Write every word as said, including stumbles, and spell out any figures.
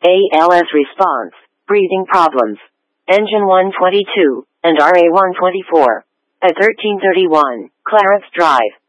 A L S response, breathing problems. Engine one twenty-two, and R A one twenty-four. At thirteen thirty-one, Clarence Drive.